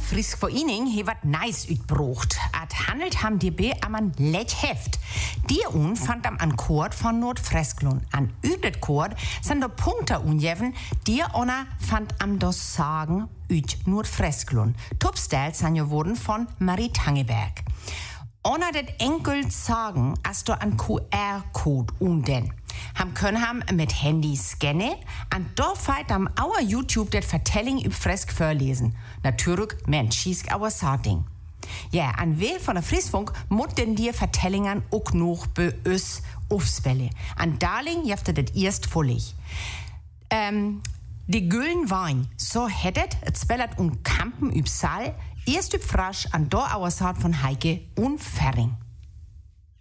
Frisk Verening he wat nice uitbrocht. Het handelt ham DB am an Lechheft. Die fand am an Chord von Nordfriesland. An üdet Chord sind da Punkte unjeven, die ona fand am das Sagen uit Nordfriesland. Topstels sind geworden von Marie Tangeberg. Ona det enkelt sagen, als du an QR-Code unden. Ham mit Handy scannen und da feit am our YouTube det Vertelling über Fresk vorlesen. Natürlich mit schiesk our Sarting. Ja, an wer von der Friesfunk muss denn die Vertellingen auch noch bei uns aufspellen. An Darling jefte det erst vollig. Die Güllen Wein, so hättet, et spellet Kampen üb Saal, erst üb Frasch an da our Saat von Heike und Ferring.